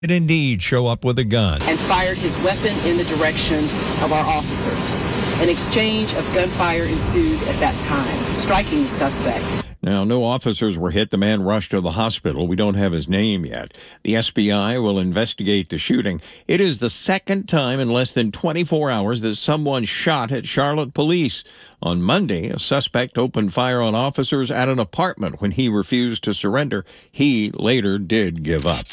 did indeed show up with a gun and fired his weapon in the direction of our officers. An exchange of gunfire ensued at that time, striking the suspect. Now, no officers were hit. The man rushed to the hospital. We don't have his name yet. The SBI will investigate the shooting. It is the second time in less than 24 hours that someone shot at Charlotte police. On Monday, a suspect opened fire on officers at an apartment when he refused to surrender. He later did give up.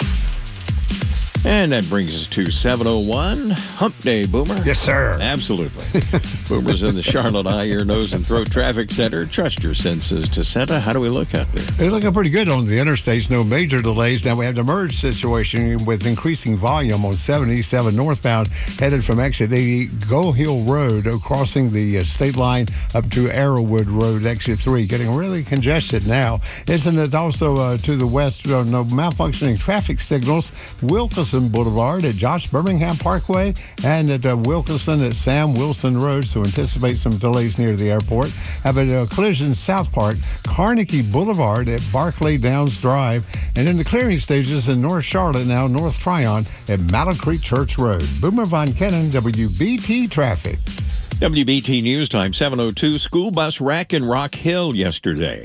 And that brings us to 7:01. Hump Day, Boomer. Yes, sir. Absolutely. Boomer's in the Charlotte Eye, Ear, Nose, and Throat Traffic Center. Trust your senses to Santa. How do we look out there? They're looking pretty good on the interstates. No major delays. Now we have the merge situation with increasing volume on 77 northbound, headed from exit 80 Go Hill Road, crossing the state line up to Arrowwood Road, exit 3, getting really congested now. Isn't it also to the west, no malfunctioning traffic signals? Wilkinson Boulevard at Josh Birmingham Parkway and at Wilkinson at Sam Wilson Road, so anticipate some delays near the airport. Have a collision South Park, Carnegie Boulevard at Barclay Downs Drive, and in the clearing stages in North Charlotte now, North Tryon at Mallow Creek Church Road. Boomer Von Kennon, WBT Traffic. WBT News Time, 7:02. School bus wreck in Rock Hill yesterday.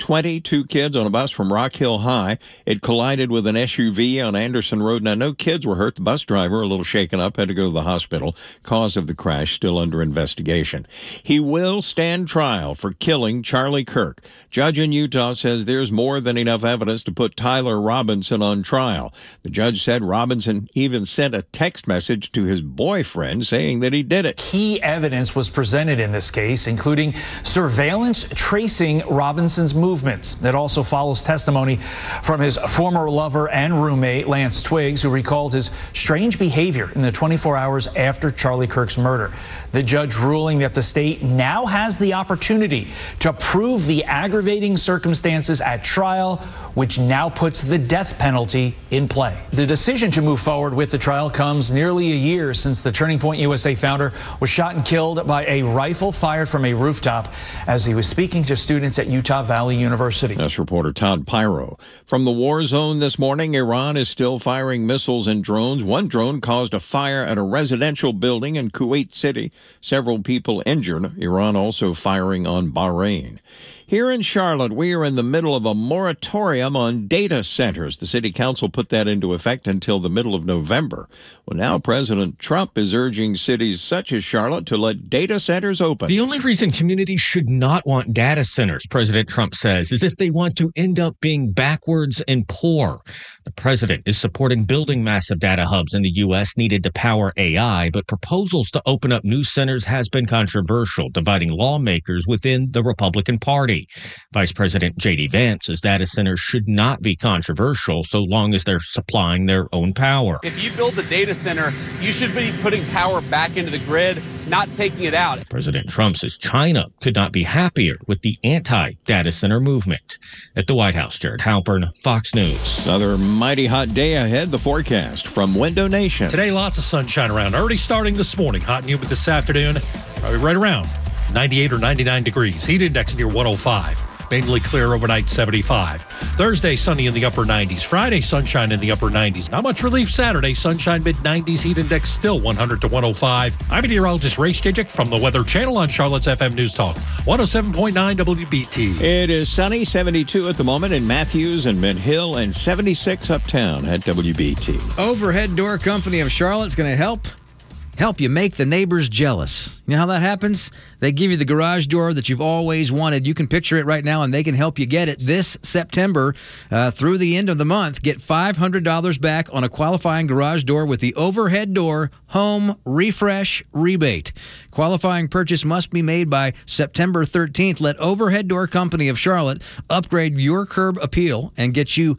22 kids on a bus from Rock Hill High. It collided with an SUV on Anderson Road. Now, no kids were hurt. The bus driver, a little shaken up, had to go to the hospital. Cause of the crash still under investigation. He will stand trial for killing Charlie Kirk. Judge in Utah says there's more than enough evidence to put Tyler Robinson on trial. The judge said Robinson even sent a text message to his boyfriend saying that he did it. Key evidence was presented in this case, including surveillance tracing Robinson's movements. It also follows testimony from his former lover and roommate, Lance Twiggs, who recalled his strange behavior in the 24 hours after Charlie Kirk's murder. The judge ruling that the state now has the opportunity to prove the aggravating circumstances at trial, which now puts the death penalty in play. The decision to move forward with the trial comes nearly a year since the Turning Point USA founder was shot and killed by a rifle fired from a rooftop as he was speaking to students at Utah Valley University. That's reporter Todd Pyro. From the war zone this morning, Iran is still firing missiles and drones. One drone caused a fire at a residential building in Kuwait City. Several people injured. Iran also firing on Bahrain. Here in Charlotte, we are in the middle of a moratorium on data centers. The city council put that into effect until the middle of November. Well, now President Trump is urging cities such as Charlotte to let data centers open. The only reason communities should not want data centers, President Trump says, is if they want to end up being backwards and poor. The president is supporting building massive data hubs in the U.S. needed to power AI, but proposals to open up new centers has been controversial, dividing lawmakers within the Republican Party. Vice President J.D. Vance says data centers should not be controversial so long as they're supplying their own power. If you build the data center, you should be putting power back into the grid, not taking it out. President Trump says China could not be happier with the anti-data center movement. At the White House, Jared Halpern, Fox News. Another mighty hot day ahead. The forecast from Window Nation. Today, lots of sunshine around. Already starting this morning. Hot and humid this afternoon. Probably right around 98 or 99 degrees. Heat index near 105. Mainly clear overnight, 75. Thursday, sunny in the upper 90s. Friday, sunshine in the upper 90s. Not much relief Saturday. Sunshine mid-90s. Heat index still 100 to 105. I'm meteorologist Ray Stijik from the Weather Channel on Charlotte's FM News Talk. 107.9 WBT. It is sunny, 72 at the moment in Matthews and Mint Hill, and 76 uptown at WBT. Overhead Door Company of Charlotte's going to help you make the neighbors jealous. You know how that happens? They give you the garage door that you've always wanted. You can picture it right now, and they can help you get it this September through the end of the month. Get $500 back on a qualifying garage door with the Overhead Door Home Refresh Rebate. Qualifying purchase must be made by September 13th. Let Overhead Door Company of Charlotte upgrade your curb appeal and get you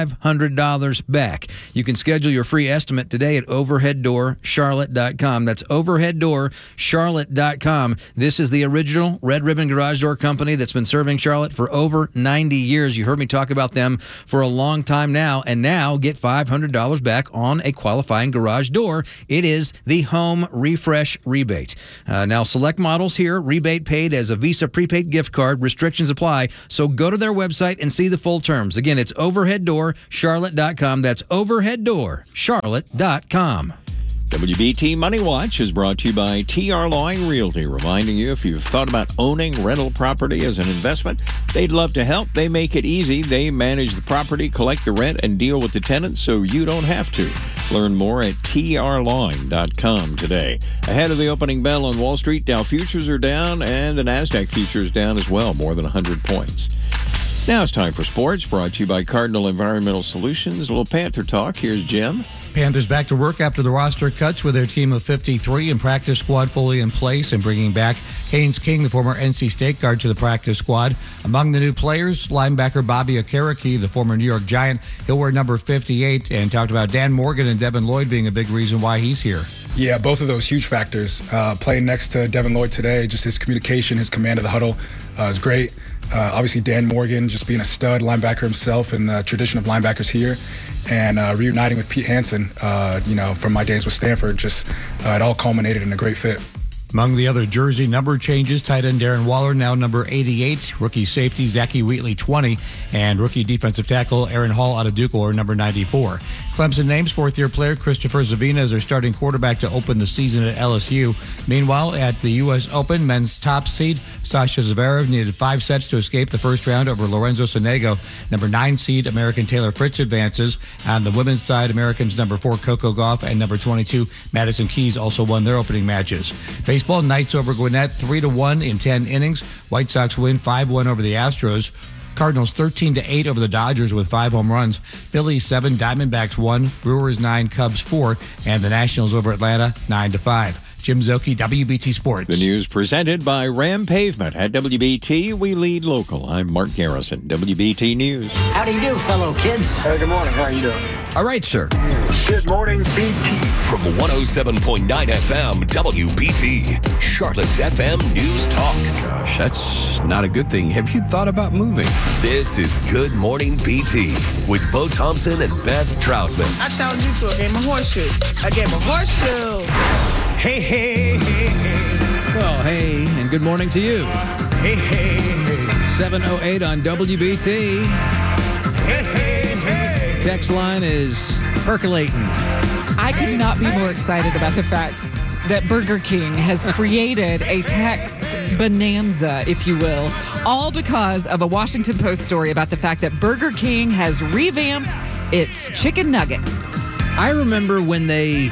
$500 back. You can schedule your free estimate today at overheaddoorsharlotte.com. That's overheaddoorsharlotte.com. This is the original Red Ribbon Garage Door Company that's been serving Charlotte for over 90 years. You heard me talk about them for a long time now. And now get $500 back on a qualifying garage door. It is is the Home Refresh Rebate. Now, select models here, rebate paid as a Visa prepaid gift card. Restrictions apply. So go to their website and see the full terms. Again, it's overheaddoorscharlotte.com. That's overheaddoorscharlotte.com. WBT Money Watch is brought to you by TR Lawing Realty, reminding you if you've thought about owning rental property as an investment, they'd love to help. They make it easy. They manage the property, collect the rent, and deal with the tenants so you don't have to. Learn more at trlawing.com today. Ahead of the opening bell on Wall Street, Dow futures are down and the NASDAQ futures down as well, more than 100 points. Now it's time for sports, brought to you by Cardinal Environmental Solutions. A little Panther talk. Here's Jim. Panthers back to work after the roster cuts with their team of 53 and practice squad fully in place, and bringing back Haynes King, the former NC State guard, to the practice squad. Among the new players, linebacker Bobby Okereke, the former New York Giant. He'll wear number 58, and talked about Dan Morgan and Devin Lloyd being a big reason why he's here. Yeah, both of those huge factors. Playing next to Devin Lloyd today, just his communication, his command of the huddle is great. Obviously, Dan Morgan just being a stud linebacker himself in the tradition of linebackers here, and reuniting with Pete Hansen, from my days with Stanford, just it all culminated in a great fit. Among the other jersey number changes, tight end Darren Waller now number 88, rookie safety Zachy Wheatley 20, and rookie defensive tackle Aaron Hall out of Duke are number 94. Clemson names fourth-year player Christopher Zavina as their starting quarterback to open the season at LSU. Meanwhile, at the U.S. Open, men's top seed Sasha Zverev needed 5 sets to escape the first round over Lorenzo Sonego. Number 9 seed American Taylor Fritz advances. On the women's side, Americans number 4 Coco Gauff and number 22 Madison Keys also won their opening matches. Baseball, Knights over Gwinnett 3-1 in 10 innings. White Sox win 5-1 over the Astros. Cardinals 13-8 over the Dodgers with 5 home runs. Phillies 7, Diamondbacks 1, Brewers 9, Cubs 4, and the Nationals over Atlanta 9-5. Jim Zoki, WBT Sports. The news presented by Ram Pavement. At WBT, we lead local. I'm Mark Garrison, WBT News. How do you do, fellow kids? Good morning. How are you doing? All right, sir. Good morning, BT. From 107.9 FM, WBT, Charlotte's FM News Talk. Gosh, that's not a good thing. Have you thought about moving? This is Good Morning BT with Bo Thompson and Beth Troutman. I challenged you to a game of horseshoe. A game of horseshoe. Hey, hey, hey, hey. Well, hey, and good morning to you. Hey, hey, hey. 708 on WBT. Hey, hey, hey. Text line is percolating. I could not be more excited about the fact that Burger King has created a text bonanza, if you will, all because of a Washington Post story about the fact that Burger King has revamped its chicken nuggets. I remember when they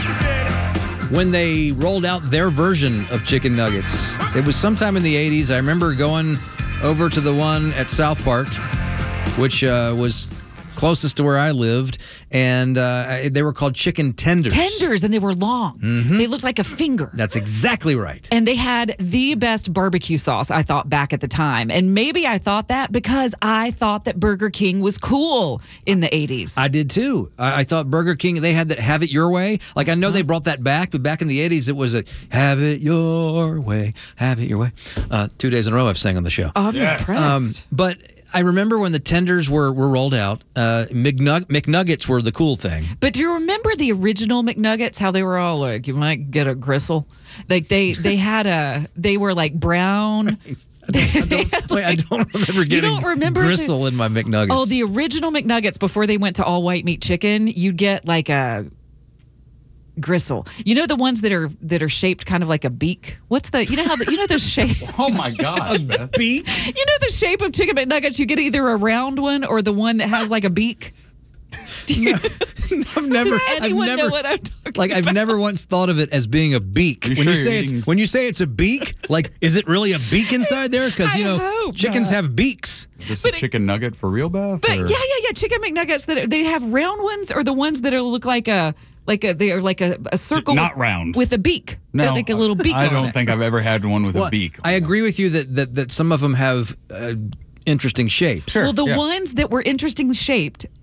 rolled out their version of chicken nuggets. It was sometime in the 80s. I remember going over to the one at South Park, which was closest to where I lived, and they were called chicken tenders. Tenders, and they were long. Mm-hmm. They looked like a finger. That's exactly right. And they had the best barbecue sauce, I thought, back at the time. And maybe I thought that because I thought that Burger King was cool in the 80s. I did too. I thought Burger King, they had that have it your way. Like, I know they brought that back, but back in the 80s, it was a have it your way, have it your way. 2 days in a row I've sang on the show. Oh, I'm impressed. But I remember when the tenders were rolled out, McNuggets were the cool thing. But do you remember the original McNuggets? How they were all like, you might get a gristle. Like they were like brown. I don't remember getting gristle in my McNuggets. Oh, the original McNuggets before they went to all white meat chicken, you'd get like a gristle. You know the ones that are shaped kind of like a beak? What's the the shape? Oh my God, Beth. Beak? You know the shape of chicken McNuggets? You get either a round one or the one that has like a beak. Does anyone know what I'm talking about? I've never once thought of it as being a beak. When you say it's a beak, like, is it really a beak inside there? Because chickens have beaks. Is this a chicken nugget for real, Beth? But yeah. Chicken McNuggets that they have round ones or the ones that look like a circle, not round, with a beak. No, like a little beak. I don't think I've ever had one with a beak. I agree with you that some of them have interesting shapes. Well, the ones that were interesting shaped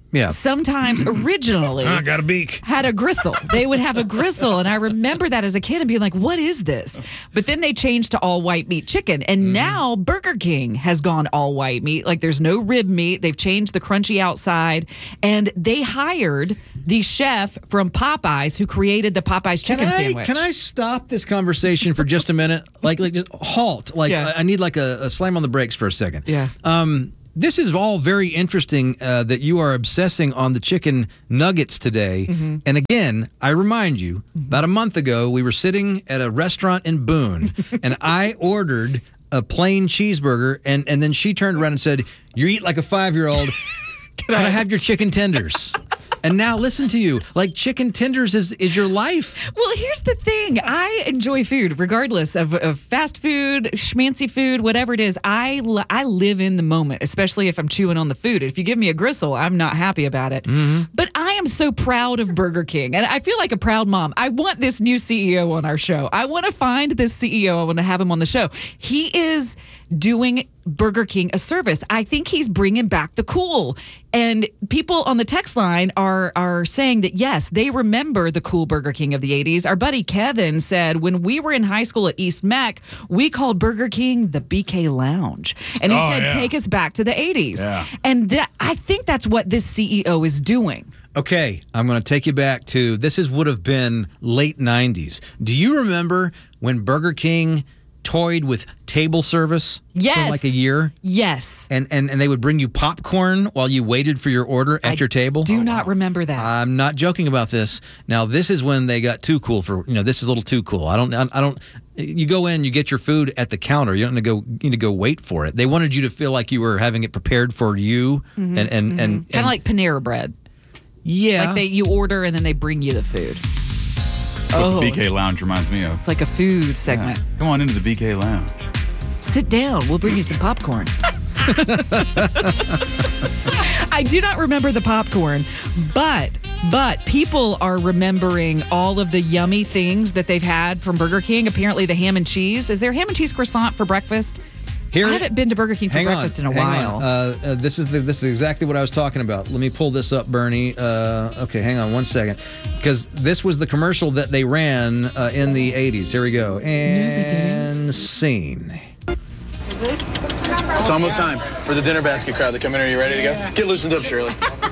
Yeah. sometimes originally I got a beak. had a gristle. They would have a gristle, and I remember that as a kid and being like, what is this? But then they changed to all white meat chicken, and now Burger King has gone all white meat. Like there's no rib meat. They've changed the crunchy outside, and they hired the chef from Popeyes who created the Popeyes chicken sandwich. Can I stop this conversation for just a minute? Like just halt. Like I need like a slam on the brakes for a second. Yeah. This is all very interesting that you are obsessing on the chicken nuggets today. Mm-hmm. And again, I remind you, about a month ago, we were sitting at a restaurant in Boone, and I ordered a plain cheeseburger, and then she turned around and said, "You eat like a 5-year-old. Can I have your chicken tenders?" And now listen to you. Like chicken tenders is your life. Well, here's the thing. I enjoy food, regardless of fast food, schmancy food, whatever it is. I live in the moment, especially if I'm chewing on the food. If you give me a gristle, I'm not happy about it. Mm-hmm. But I am so proud of Burger King. And I feel like a proud mom. I want this new CEO on our show. I want to find this CEO. I want to have him on the show. He is doing Burger King a service. I think he's bringing back the cool. And people on the text line are saying that, yes, they remember the cool Burger King of the 80s. Our buddy Kevin said, when we were in high school at East Meck, we called Burger King the BK Lounge. And he said, take us back to the 80s. Yeah. And I think that's what this CEO is doing. Okay, I'm going to take you back to, would have been late 90s. Do you remember when Burger King toyed with table service for like a year? Yes. And they would bring you popcorn while you waited for your order at your table? Do not remember that. I'm not joking about this. Now, this is when they got too cool for, this is a little too cool. I don't, you go in, you get your food at the counter. You don't need to go wait for it. They wanted you to feel like you were having it prepared for you. Mm-hmm, and kind of like Panera Bread. Yeah. Like you order and then they bring you the food. That's what the BK Lounge reminds me of. It's like a food segment. Yeah. Come on into the BK Lounge. Sit down. We'll bring you some popcorn. I do not remember the popcorn, but people are remembering all of the yummy things that they've had from Burger King. Apparently the ham and cheese. Is there ham and cheese croissant for breakfast? I haven't been to Burger King for breakfast in a while. This is exactly what I was talking about. Let me pull this up, Bernie. Okay, hang on one second. Because this was the commercial that they ran in the 80s. Here we go. And scene. It's almost time for the dinner basket crowd to come in. Are you ready to go? Get loosened up, Shirley.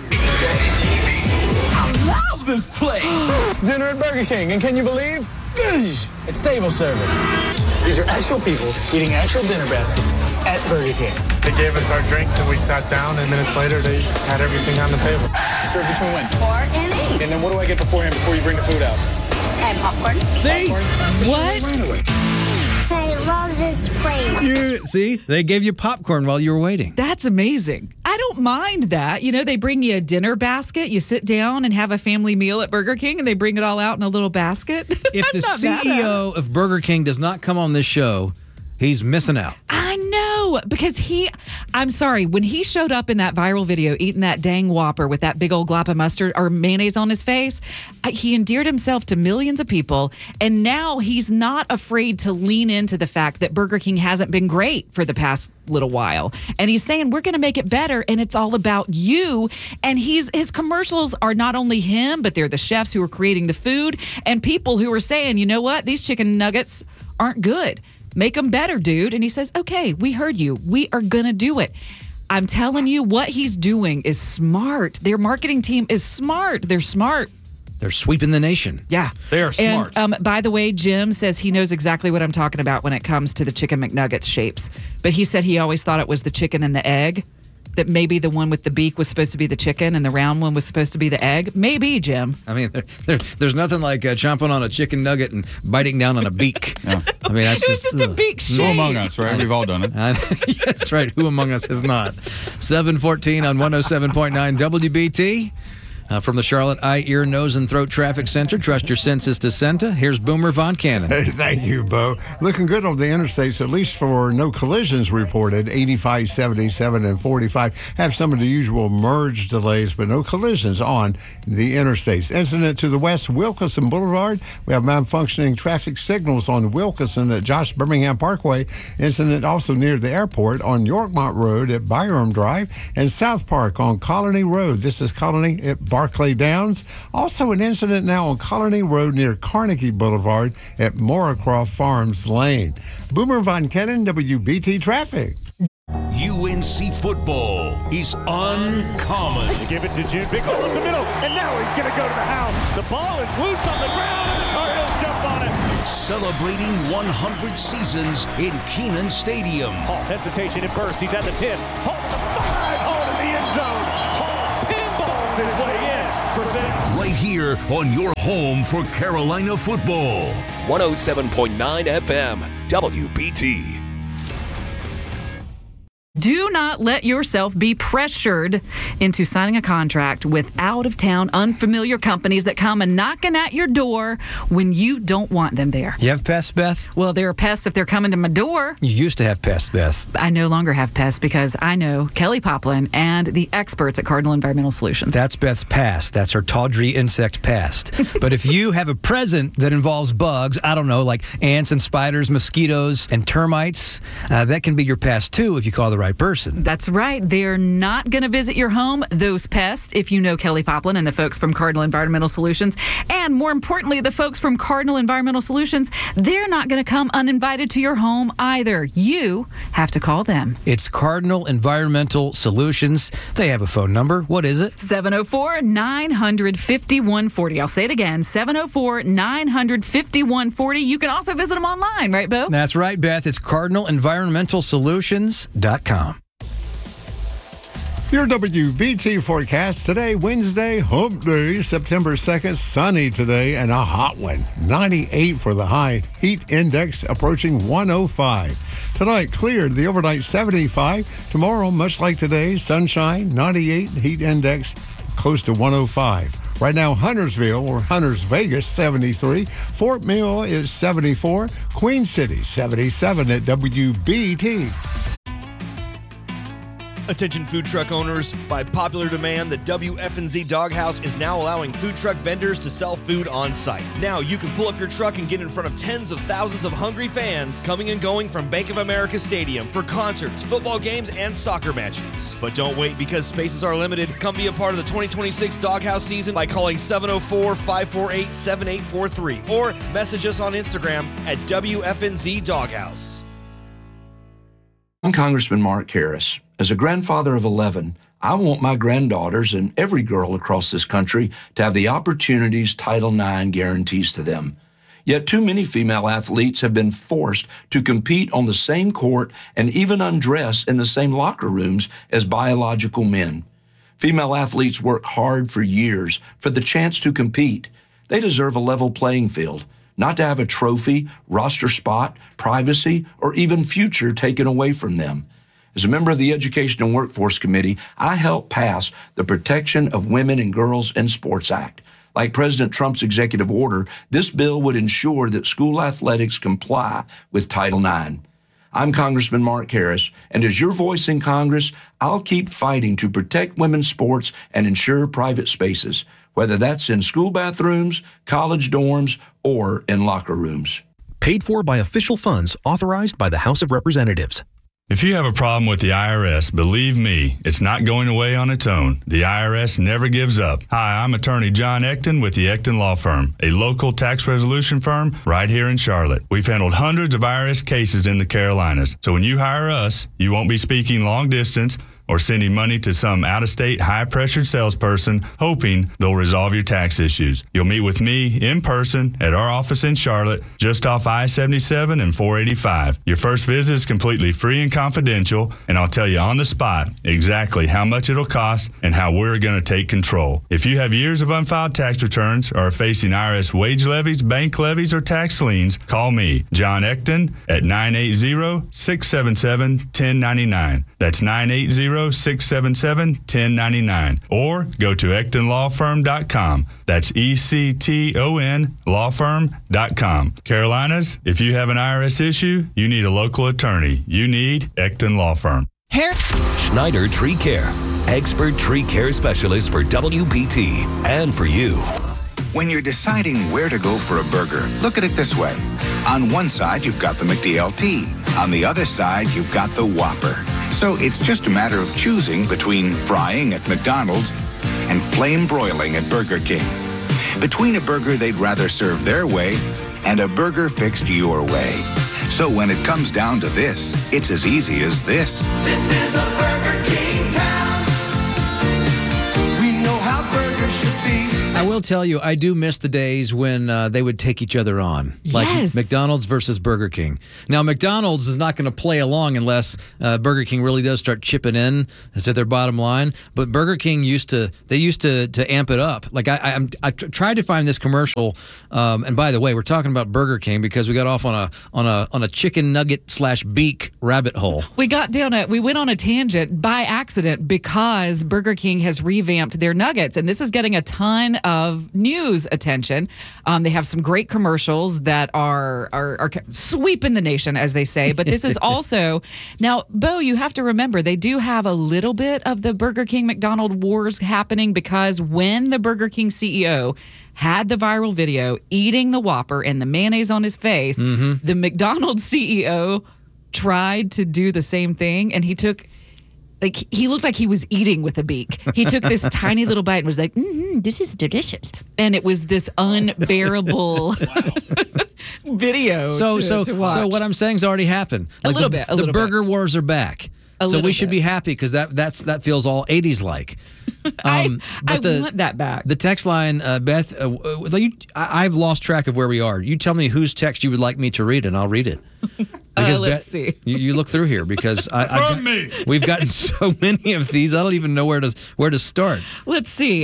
I love this place. It's dinner at Burger King, and can you believe? It's table service. These are actual people eating actual dinner baskets at Burger King. They gave us our drinks and we sat down, and minutes later they had everything on the table. Served between when? 4 and 8. And then what do I get beforehand before you bring the food out? And popcorn. See? What? I love this place. See? They gave you popcorn while you were waiting. That's amazing. I don't mind that. They bring you a dinner basket. You sit down and have a family meal at Burger King, and they bring it all out in a little basket. If the CEO of Burger King does not come on this show, he's missing out. I know, because I'm sorry, when he showed up in that viral video eating that dang Whopper with that big old glop of mustard or mayonnaise on his face, he endeared himself to millions of people, and now he's not afraid to lean into the fact that Burger King hasn't been great for the past little while. And he's saying, we're going to make it better, and it's all about you. And his commercials are not only him, but they're the chefs who are creating the food and people who are saying, you know what, these chicken nuggets aren't good. Make them better, dude. And he says, okay, we heard you. We are going to do it. I'm telling you, what he's doing is smart. Their marketing team is smart. They're smart. They're sweeping the nation. Yeah. They are smart. And by the way, Jim says he knows exactly what I'm talking about when it comes to the Chicken McNuggets shapes. But he said he always thought it was the chicken and the egg. That maybe the one with the beak was supposed to be the chicken and the round one was supposed to be the egg. Maybe, Jim. I mean, there's nothing like chomping on a chicken nugget and biting down on a beak. Yeah. I mean, that's it was just a beak shape. Who among us, right? We've all done it. That's right. Who among us has not? 7:14 on 107.9 WBT. From the Charlotte Eye, Ear, Nose, and Throat Traffic Center, trust your senses to Senta. Here's Boomer Von Cannon. Hey, thank you, Bo. Looking good on the interstates, at least for no collisions reported. 85, 77, and 45 have some of the usual merge delays, but no collisions on the interstates. Incident to the west, Wilkinson Boulevard. We have malfunctioning traffic signals on Wilkinson at Josh Birmingham Parkway. Incident also near the airport on Yorkmont Road at Byram Drive and South Park on Colony Road. This is Colony at Barclay Downs. Also an incident now on Colony Road near Carnegie Boulevard at Morrocroft Farms Lane. Boomer Von Cannon, WBT Traffic. UNC football is uncommon. They give it to June. Big hole up the middle, and now he's going to go to the house. The ball is loose on the ground, and the Tar Heels jump on it. Celebrating 100 seasons in Kenan Stadium. Hall hesitation at first. He's at the 10. Hall to the 5. Hall to the end zone. Hall pinballs his way in for 6. Right here on your home for Carolina football. 107.9 FM, WBT. Do not let yourself be pressured into signing a contract with out-of-town, unfamiliar companies that come and knocking at your door when you don't want them there. You have pests, Beth? Well, there are pests if they're coming to my door. You used to have pests, Beth. I no longer have pests because I know Kelly Poplin and the experts at Cardinal Environmental Solutions. That's Beth's past. That's her tawdry insect past. But if you have a present that involves bugs, I don't know, like ants and spiders, mosquitoes, and termites, that can be your past too if you call the right person. That's right. They're not going to visit your home, those pests, if you know Kelly Poplin and the folks from Cardinal Environmental Solutions. And more importantly, the folks from Cardinal Environmental Solutions, they're not going to come uninvited to your home either. You have to call them. It's Cardinal Environmental Solutions. They have a phone number. What is it? 704-900-5140. I'll say it again, 704-900-5140. You can also visit them online, right, Bo? That's right, Beth. It's CardinalEnvironmentalSolutions.com. Your WBT forecast today, Wednesday, hump day, September 2nd, sunny today and a hot one. 98 for the high, heat index approaching 105. Tonight, cleared, the overnight 75. Tomorrow, much like today, sunshine, 98, heat index close to 105. Right now, Huntersville or Hunters Vegas, 73. Fort Mill is 74. Queen City, 77 at WBT. Attention food truck owners, by popular demand, the WFNZ Doghouse is now allowing food truck vendors to sell food on site. Now you can pull up your truck and get in front of tens of thousands of hungry fans coming and going from Bank of America Stadium for concerts, football games, and soccer matches. But don't wait because spaces are limited. Come be a part of the 2026 Doghouse season by calling 704-548-7843 or message us on Instagram at WFNZ Doghouse. I'm Congressman Mark Harris. As a grandfather of 11, I want my granddaughters and every girl across this country to have the opportunities Title IX guarantees to them. Yet too many female athletes have been forced to compete on the same court and even undress in the same locker rooms as biological men. Female athletes work hard for years for the chance to compete. They deserve a level playing field, not to have a trophy, roster spot, privacy, or even future taken away from them. As a member of the Education and Workforce Committee, I helped pass the Protection of Women and Girls in Sports Act. Like President Trump's executive order, this bill would ensure that school athletics comply with Title IX. I'm Congressman Mark Harris, and as your voice in Congress, I'll keep fighting to protect women's sports and ensure private spaces, whether that's in school bathrooms, college dorms, or in locker rooms. Paid for by official funds authorized by the House of Representatives. If you have a problem with the IRS, believe me, it's not going away on its own. The IRS never gives up. Hi, I'm attorney John Ecton with the Ecton Law Firm, a local tax resolution firm right here in Charlotte. We've handled hundreds of IRS cases in the Carolinas. So when you hire us, you won't be speaking long distance or sending money to some out-of-state high-pressured salesperson hoping they'll resolve your tax issues. You'll meet with me in person at our office in Charlotte, just off I-77 and 485. Your first visit is completely free and confidential, and I'll tell you on the spot exactly how much it'll cost and how we're going to take control. If you have years of unfiled tax returns or are facing IRS wage levies, bank levies, or tax liens, call me, John Ecton, at 980-677-1099. That's 980 830-677-1099 or go to EctonLawFirm.com. That's ECTON lawfirm.com. Carolinas, if you have an IRS issue, you need a local attorney. You need Ecton Law Firm. Schneider Tree Care, expert tree care specialist for WPT and for you. When you're deciding where to go for a burger, look at it this way. On one side, you've got the McDLT. On the other side, you've got the Whopper. So it's just a matter of choosing between frying at McDonald's and flame broiling at Burger King. Between a burger they'd rather serve their way and a burger fixed your way. So when it comes down to this, it's as easy as this. This is a Burger King town. We know how burgers should be. I will tell you, I do miss the days when they would take each other on. Like Yes. McDonald's versus Burger King. Now, McDonald's is not going to play along unless Burger King really does start chipping in to their bottom line. But Burger King used to amp it up. Like I tried to find this commercial. And by the way, we're talking about Burger King because we got off on a chicken nugget / beak rabbit hole. We went on a tangent by accident because Burger King has revamped their nuggets, and this is getting a ton of news attention. They have some great commercials that are sweeping the nation, as they say. But this is also now, Bo, you have to remember they do have a little bit of the Burger King McDonald wars happening because when the Burger King CEO had the viral video eating the Whopper and the mayonnaise on his face, the McDonald's CEO tried to do the same thing, and he looked like he was eating with a beak. He took this tiny little bite and was like, this is delicious. And it was this unbearable video to watch. So what I'm saying has already happened. A little bit. The burger wars are back. So we should be happy because that feels all 80s like. I want that back. The text line, Beth, I've lost track of where we are. You tell me whose text you would like me to read, and I'll read it. Because let's see. You look through here because we've gotten so many of these. I don't even know where to start. Let's see.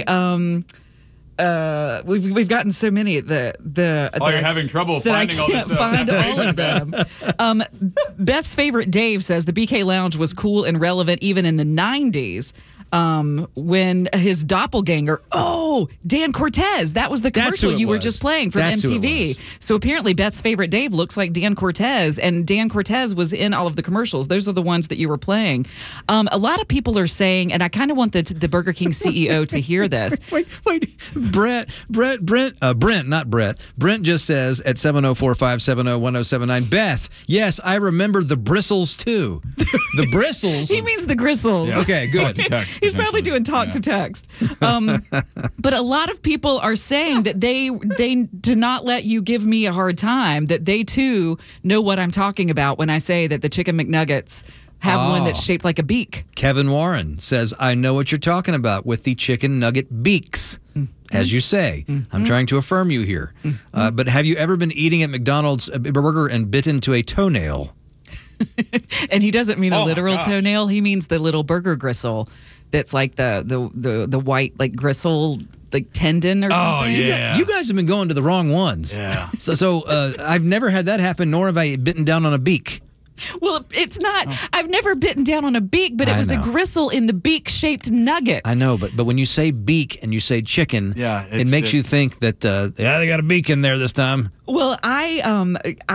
We've gotten so many. You're having trouble finding all this stuff. I can't find all of them. Beth's favorite Dave says the BK Lounge was cool and relevant even in the 90s. When his doppelganger, Dan Cortez, that was the commercial you were just playing from MTV. So apparently Beth's favorite Dave looks like Dan Cortez, and Dan Cortez was in all of the commercials. Those are the ones that you were playing. A lot of people are saying, and I kind of want the Burger King CEO to hear this. Wait, Brent, not Brett. Brent just says at 704-570-1079, Beth, yes, I remember the bristles too. The bristles? He means the gristles. Yeah. Okay, good. Talk to text, He's probably doing talk to text. But a lot of people are saying that they do not let you give me a hard time, that they too know what I'm talking about when I say that the Chicken McNuggets have one that's shaped like a beak. Kevin Warren says, I know what you're talking about with the chicken nugget beaks. As you say, I'm trying to affirm you here. But have you ever been eating at McDonald's a burger and bit into a toenail? And he doesn't mean a literal toenail. He means the little burger gristle that's like the white like gristle like tendon or something. Oh yeah. You guys have been going to the wrong ones. Yeah. So I've never had that happen, nor have I bitten down on a beak. Well, it's not. I've never bitten down on a beak, but it was a gristle in the beak-shaped nugget. I know, but when you say beak and you say chicken, it makes you think that they got a beak in there this time. Well, I'm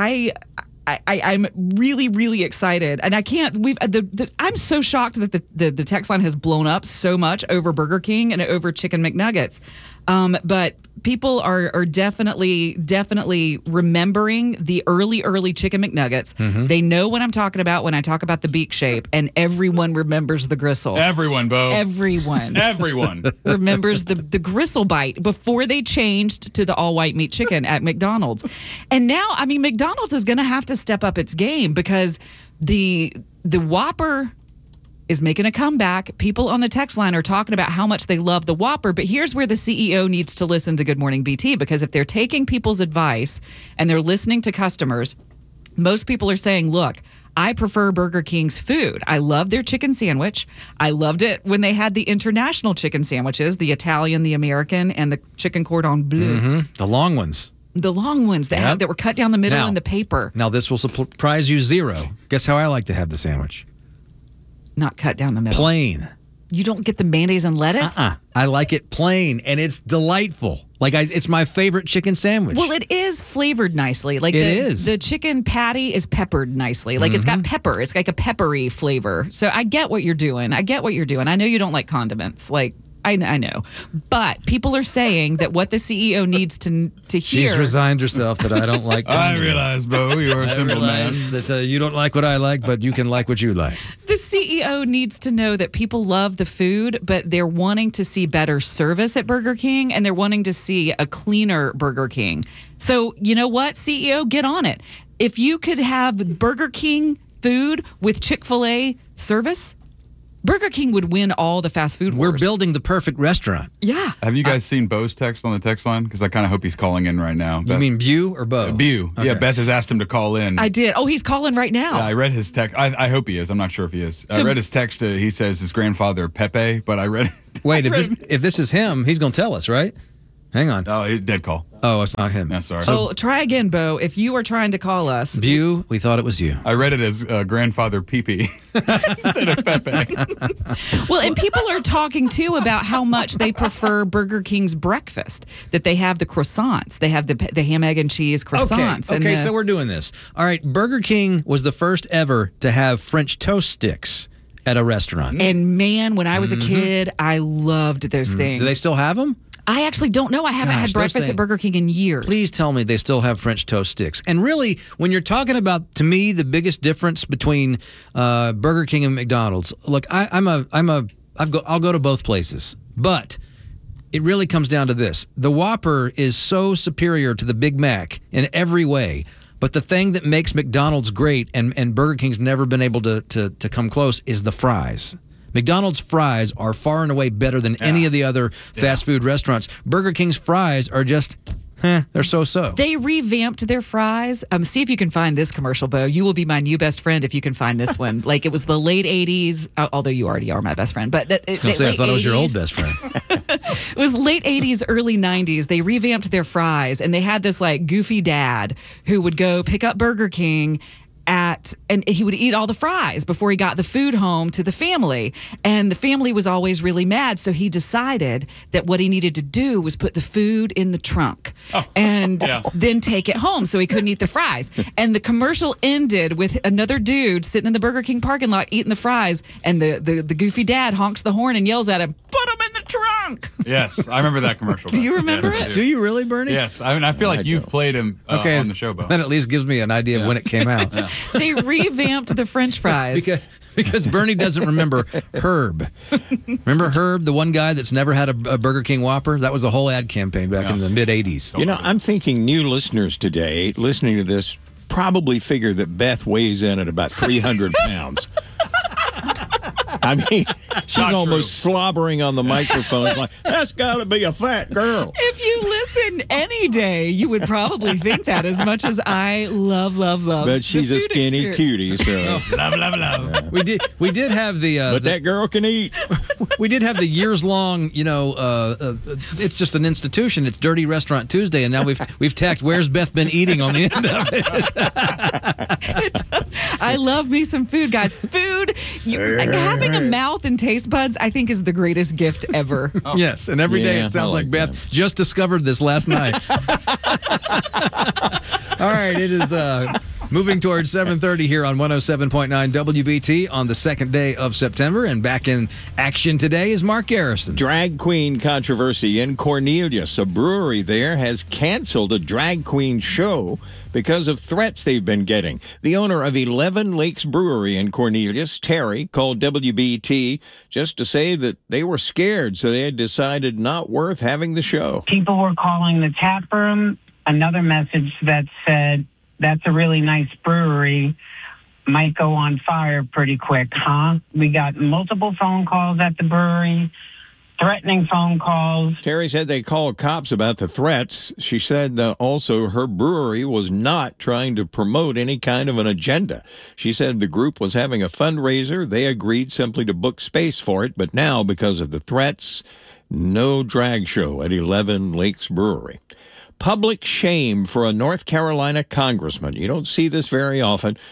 really, really excited, and I can't. I'm so shocked that the text line has blown up so much over Burger King and over Chicken McNuggets. But people are definitely remembering the early Chicken McNuggets. They know what I'm talking about when I talk about the beak shape, and everyone remembers the gristle. Everyone, Bo. Everyone remembers the gristle bite before they changed to the all-white meat chicken at McDonald's. And now, I mean, McDonald's is going to have to step up its game because the Whopper is making a comeback. People on the text line are talking about how much they love the Whopper, but here's where the CEO needs to listen to Good Morning BT, because if they're taking people's advice and they're listening to customers, most people are saying, look, I prefer Burger King's food. I love their chicken sandwich. I loved it when they had the international chicken sandwiches, the Italian, the American, and the chicken cordon bleu. The long ones. The long ones that were cut down the middle in the paper. Now, this will surprise you zero. Guess how I like to have the sandwich? not cut down the middle? Plain. You don't get the mayonnaise and lettuce? I like it plain, and it's delightful. It's my favorite chicken sandwich. Well, it is flavored nicely. It is. The chicken patty is peppered nicely. It's got pepper. It's like a peppery flavor. So I get what you're doing. I know you don't like condiments. I know. But people are saying that what the CEO needs to hear. She's resigned herself that I don't like condiments. I realize, Bo, you're a simple man. That you don't like what I like, but you can like what you like. The CEO needs to know that people love the food, but they're wanting to see better service at Burger King, and they're wanting to see a cleaner Burger King. So you know what, CEO? Get on it. If you could have Burger King food with Chick-fil-A service, Burger King would win all the fast food wars. We're building the perfect restaurant. Yeah. Have you guys seen Bo's text on the text line? Because I kind of hope he's calling in right now. You mean Bew or Bo? Bew. Okay. Yeah, Beth has asked him to call in. I did. Oh, he's calling right now. Yeah, I read his text. I hope he is. I'm not sure if he is. I read his text. He says his grandfather, Pepe, but I read it. Wait, if this is him, he's going to tell us, right? Hang on. Oh, dead call. Oh, it's not him. No, sorry. So try again, Bo. If you are trying to call us. Bew, we thought it was you. I read it as grandfather Pee-Pee instead of Pepe. Well, and people are talking, too, about how much they prefer Burger King's breakfast, that they have the croissants. They have the ham, egg, and cheese croissants. Okay, so we're doing this. All right, Burger King was the first ever to have French toast sticks at a restaurant. And, man, when I was a kid, I loved those things. Do they still have them? I actually don't know. I haven't had breakfast at Burger King in years. Please tell me they still have French toast sticks. And really, when you're talking about, to me, the biggest difference between Burger King and McDonald's, look, I'll go to both places, but it really comes down to this: the Whopper is so superior to the Big Mac in every way. But the thing that makes McDonald's great, and Burger King's never been able to come close, is the fries. McDonald's fries are far and away better than any of the other fast food restaurants. Burger King's fries are just, they're so-so. They revamped their fries. See if you can find this commercial, Bo. You will be my new best friend if you can find this one. It was the late 80s, although you already are my best friend. But I thought it was your old best friend. It was late 80s, early 90s. They revamped their fries, and they had this goofy dad who would go pick up Burger King and he would eat all the fries before he got the food home to the family. And the family was always really mad, so he decided that what he needed to do was put the food in the trunk and then take it home so he couldn't eat the fries. And the commercial ended with another dude sitting in the Burger King parking lot eating the fries, and the goofy dad honks the horn and yells at him, "Put them in the trunk!" Yes, I remember that commercial. Do you remember it? Do you really, Bernie? Yes. I feel like you've played him on the show, Bo. That at least gives me an idea of when it came out. They revamped the French fries. Because Bernie doesn't remember Herb. Remember Herb, the one guy that's never had a Burger King Whopper? That was a whole ad campaign back in the mid-'80s. You know, I'm thinking new listeners today, listening to this, probably figure that Beth weighs in at about 300 pounds. I mean, she's almost slobbering on the microphone. It's like, that's got to be a fat girl. If you listened any day, you would probably think that, as much as I love. But she's a skinny cutie, so love. Yeah. We did have the. But that girl can eat. We did have the years-long. It's just an institution. It's Dirty Restaurant Tuesday, and now we've tacked "Where's Beth been eating" on the end of it. I love me some food, guys. Food. Having a mouth and taste buds, I think, is the greatest gift ever. Yes, and every day it sounds like Beth just discovered this last night. All right, it is moving towards 7:30 here on 107.9 WBT on the second day of September, and back in action today is Mark Garrison. Drag queen controversy in Cornelius. A brewery there has canceled a drag queen show because of threats they've been getting. The owner of 11 Lakes Brewery in Cornelius, Terry, called WBT just to say that they were scared, so they had decided not worth having the show. People were calling the tap room. Another message that said, "That's a really nice brewery. Might go on fire pretty quick, huh?" We got multiple phone calls at the brewery, threatening phone calls. Terry said they called cops about the threats. She said also her brewery was not trying to promote any kind of an agenda. She said the group was having a fundraiser. They agreed simply to book space for it, but now, because of the threats, no drag show at 11 Lakes Brewery. Public shame for a North Carolina congressman. You don't see this very often.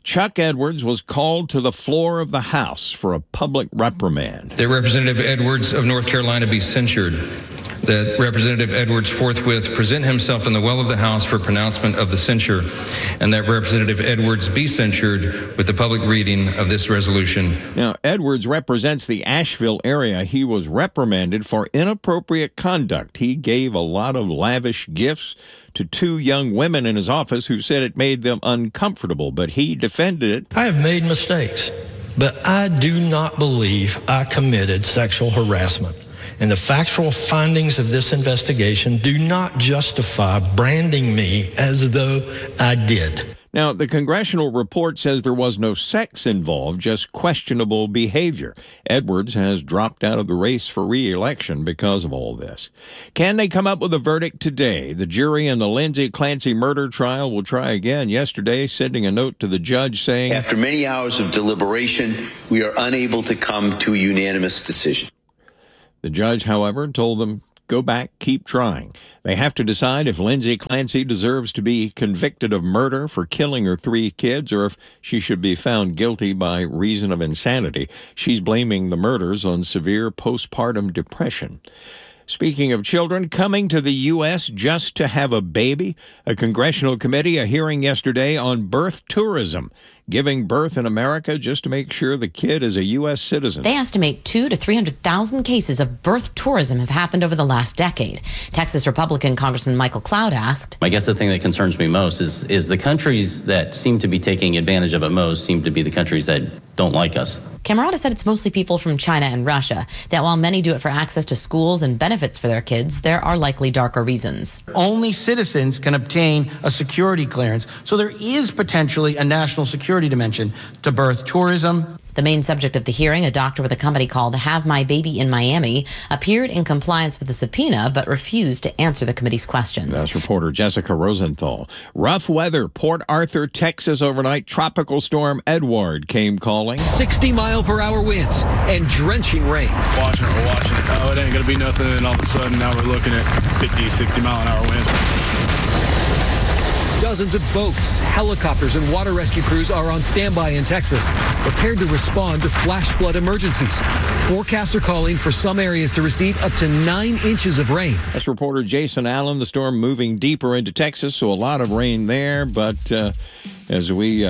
Chuck Edwards was called to the floor of the House for a public reprimand. That Representative Edwards of North Carolina be censured. That Representative Edwards forthwith present himself in the well of the House for pronouncement of the censure, and that Representative Edwards be censured with the public reading of this resolution. Now, Edwards represents the Asheville area. He was reprimanded for inappropriate conduct. He gave a lot of lavish gifts to two young women in his office who said it made them uncomfortable, but he defended it. I have made mistakes, but I do not believe I committed sexual harassment. And the factual findings of this investigation do not justify branding me as though I did. Now, the congressional report says there was no sex involved, just questionable behavior. Edwards has dropped out of the race for re-election because of all this. Can they come up with a verdict today? The jury in the Lindsay Clancy murder trial will try again yesterday, sending a note to the judge saying, "After many hours of deliberation, we are unable to come to a unanimous decision." The judge, however, told them, go back, keep trying. They have to decide if Lindsay Clancy deserves to be convicted of murder for killing her 3 kids or if she should be found guilty by reason of insanity. She's blaming the murders on severe postpartum depression. Speaking of children coming to the U.S. just to have a baby, a congressional committee, a hearing yesterday on birth tourism, giving birth in America just to make sure the kid is a U.S. citizen. They estimate 200,000 to 300,000 cases of birth tourism have happened over the last decade. Texas Republican Congressman Michael Cloud asked, I guess the thing that concerns me most is the countries that seem to be taking advantage of it most seem to be the countries that don't like us. Camerata said it's mostly people from China and Russia, that while many do it for access to schools and benefits for their kids, there are likely darker reasons. Only citizens can obtain a security clearance, so there is potentially a national security dimension to birth tourism. The main subject of the hearing, a doctor with a company called Have My Baby in Miami, appeared in compliance with the subpoena but refused to answer the committee's questions. That's reporter Jessica Rosenthal. Rough weather, Port Arthur, Texas overnight. Tropical storm Edward came calling. 60-mile-per-hour winds and drenching rain. We're watching it. Oh, it ain't going to be nothing. And all of a sudden, now we're looking at 50, 60-mile-an-hour winds. Dozens of boats, helicopters, and water rescue crews are on standby in Texas, prepared to respond to flash flood emergencies. Forecasts are calling for some areas to receive up to 9 inches of rain. That's reporter Jason Allen. The storm moving deeper into Texas, so a lot of rain there. But as we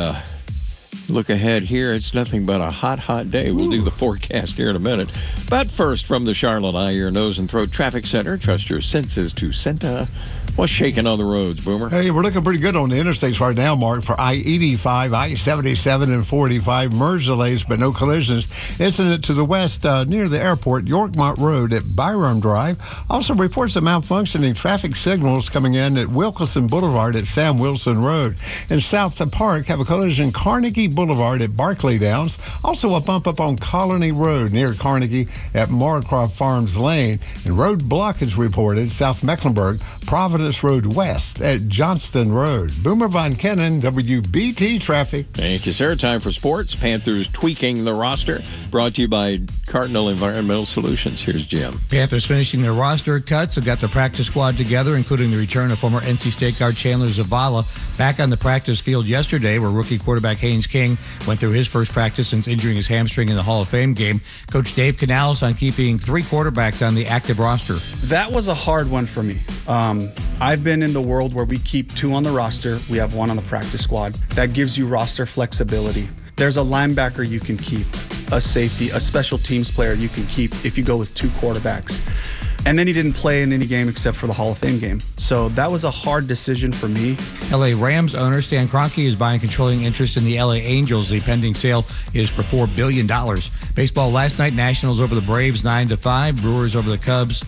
look ahead here, it's nothing but a hot day. We'll do the forecast here in a minute. But first, from the Charlotte Eye, Ear, Nose, and Throat Traffic Center, trust your senses to Senta. What's shaking on the roads, Boomer? Hey, we're looking pretty good on the interstates right now, Mark, for I-85, I-77, and 45. Merge delays, but no collisions. Incident to the west near the airport, Yorkmont Road at Byram Drive. Also reports of malfunctioning traffic signals coming in at Wilkinson Boulevard at Sam Wilson Road. In South Park, have a collision Carnegie Boulevard at Barclay Downs. Also a bump up on Colony Road near Carnegie at Morrocroft Farms Lane. And road blockage reported South Mecklenburg, Providence Road West at Johnston Road. Boomer Von Kennen, WBT Traffic. Thank you, sir. Time for sports. Panthers tweaking the roster. Brought to you by Cardinal Environmental Solutions. Here's Jim. Panthers finishing their roster cuts. Have got the practice squad together, including the return of former NC State guard Chandler Zavala back on the practice field yesterday, where rookie quarterback Haynes King went through his first practice since injuring his hamstring in the Hall of Fame game. Coach Dave Canales on keeping 3 quarterbacks on the active roster. That was a hard one for me. I've been in the world where we keep 2 on the roster. We have 1 on the practice squad. That gives you roster flexibility. There's a linebacker you can keep, a safety, a special teams player you can keep if you go with 2 quarterbacks. And then he didn't play in any game except for the Hall of Fame game. So that was a hard decision for me. LA Rams owner Stan Kroenke is buying controlling interest in the LA Angels. The pending sale is for $4 billion. Baseball last night, Nationals over the Braves 9-5, Brewers over the Cubs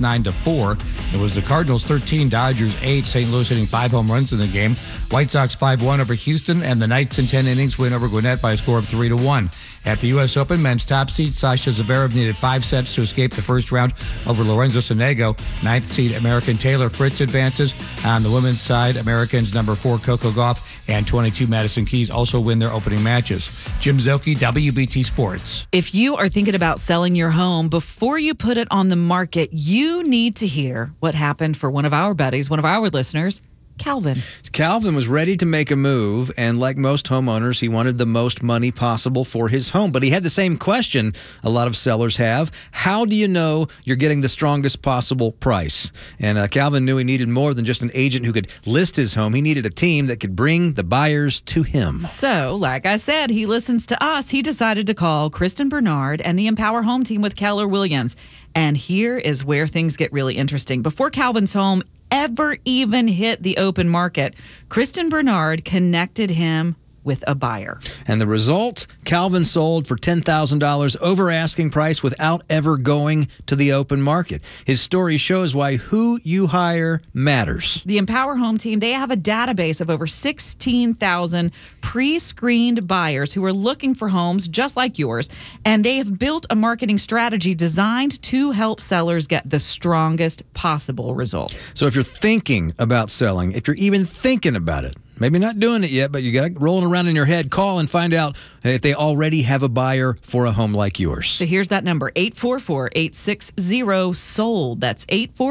9-4. It was the Cardinals 13, Dodgers 8, St. Louis hitting 5 home runs in the game. White Sox 5-1 over Houston, and the Knights in 10 innings win over Gwinnett by a score of 3-1. At the U.S. Open, men's top seed Sasha Zverev needed 5 sets to escape the first round over Lorenzo Sonego. 9th seed American Taylor Fritz advances. On the women's side, Americans number 4 Coco Gauff and 22 Madison Keys also win their opening matches. Jim Zelke, WBT Sports. If you are thinking about selling your home, before you put it on the market, you need to hear what happened for one of our buddies, one of our listeners, Calvin. Calvin was ready to make a move, and like most homeowners, he wanted the most money possible for his home. But he had the same question a lot of sellers have. How do you know you're getting the strongest possible price? And Calvin knew he needed more than just an agent who could list his home. He needed a team that could bring the buyers to him. So, like I said, he listens to us. He decided to call Kristen Bernard and the Empower Home team with Keller Williams. And here is where things get really interesting. Before Calvin's home ever even hit the open market, Kristen Bernard connected him with a buyer. And the result, Calvin sold for $10,000 over asking price without ever going to the open market. His story shows why who you hire matters. The Empower Home team, they have a database of over 16,000 pre-screened buyers who are looking for homes just like yours, and they have built a marketing strategy designed to help sellers get the strongest possible results. So if you're thinking about selling, if you're even thinking about it, maybe not doing it yet, but you got it rolling around in your head, call and find out if they already have a buyer for a home like yours. So here's that number, 844-860-SOLD. That's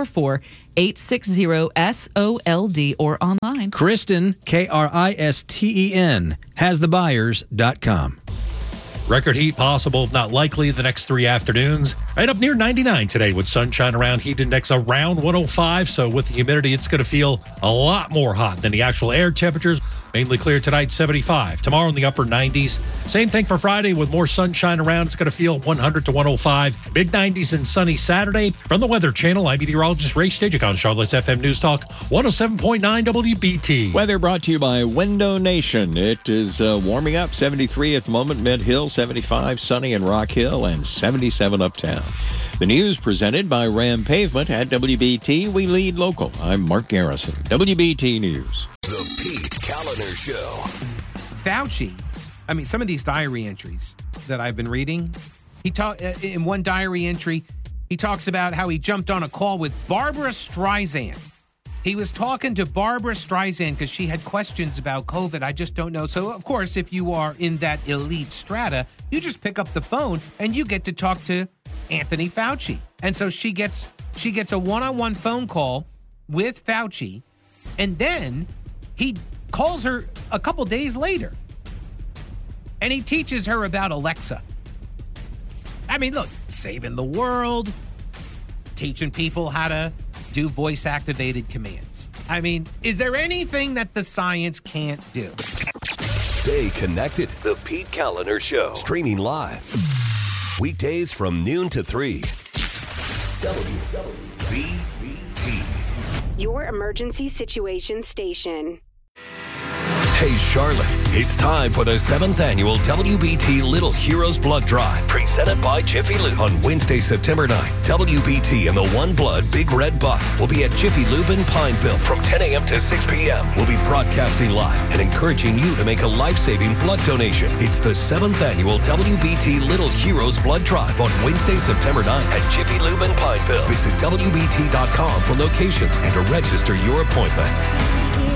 844-860-SOLD or online. Kristen, Kristen, hasthebuyers.com. Record heat possible, if not likely, the next 3 afternoons. Right up near 99 today with sunshine around, heat index around 105. So with the humidity, it's going to feel a lot more hot than the actual air temperatures. Mainly clear tonight, 75. Tomorrow in the upper 90s. Same thing for Friday with more sunshine around. It's going to feel 100 to 105. Mid 90s and sunny Saturday. From the Weather Channel, I'm meteorologist Ray Stagik on Charlotte's FM News Talk 107.9 WBT. Weather brought to you by Window Nation. It is warming up, 73 at the moment, Mid Hill, 75 sunny in Rock Hill, and 77 uptown. The news presented by Ram Pavement at WBT. We lead local. I'm Mark Garrison, WBT News. The Pete Kaliner Show. Fauci, I mean, some of these diary entries that I've been reading, in one diary entry, he talks about how he jumped on a call with Barbara Streisand. He was talking to Barbara Streisand because she had questions about COVID. I just don't know. So, of course, if you are in that elite strata, you just pick up the phone and you get to talk to Anthony Fauci. And so she gets a one-on-one phone call with Fauci, and then he calls her a couple days later, and he teaches her about Alexa. I mean, look, saving the world, teaching people how to do voice-activated commands. I mean, is there anything that the science can't do? Stay connected. The Pete Kaliner Show. Streaming live. Weekdays from noon to 3. WBT. Your emergency situation station. Hey, Charlotte, it's time for the 7th annual WBT Little Heroes Blood Drive, presented by Jiffy Lube. On Wednesday, September 9th, WBT and the One Blood Big Red Bus will be at Jiffy Lube in Pineville from 10 a.m. to 6 p.m. We'll be broadcasting live and encouraging you to make a life-saving blood donation. It's the 7th annual WBT Little Heroes Blood Drive on Wednesday, September 9th at Jiffy Lube in Pineville. Visit WBT.com for locations and to register your appointment.